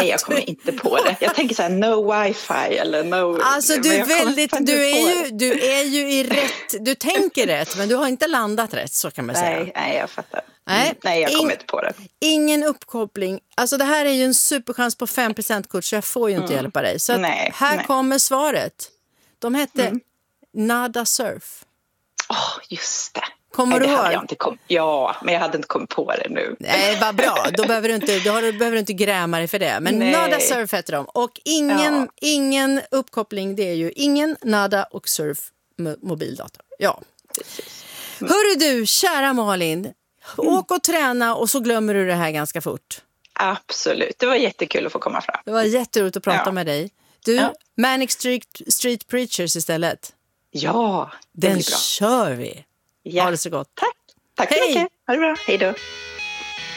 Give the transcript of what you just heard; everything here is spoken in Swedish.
Nej, jag kommer inte på det. Jag tänker så här, no wifi eller no... Alltså du är ju i rätt, du tänker rätt, men du har inte landat rätt, så kan man säga. Nej, jag fattar. Nej, jag kommer inte på det. Ingen uppkoppling. Alltså det här är ju en superchans på 5%-kort, så jag får ju inte hjälpa dig. Så här kommer svaret. De hette Nada Surf. Just det. Kommer du ihåg? Ja, men jag hade inte kommit på det nu. Nej, vad bra. Då behöver du inte gräma dig för det. Men Nada Surf heter de. Och ingen uppkoppling, det är ju ingen Nada och Surf mobildata. Ja. Precis. Hörru du, kära Malin. Åk och träna och så glömmer du det här ganska fort. Absolut. Det var jättekul att få komma fram. Det var jätteroligt att prata med dig. Du, Manic Street Preachers istället. Ja, det den blir bra. Kör vi. Ja. Ha det så gott. Tack så mycket. Ha det bra. Hej då.